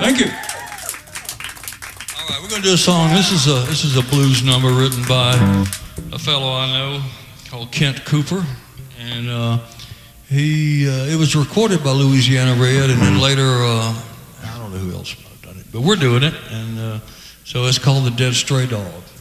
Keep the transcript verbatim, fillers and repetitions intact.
Thank you. All right, we're going to do a song. This is a this is a blues number written by a fellow I know called Kent Cooper, and uh, he uh, it was recorded by Louisiana Red, and then later uh, I don't know who else done it, but we're doing it, and uh, so it's called The Dead Stray Dog.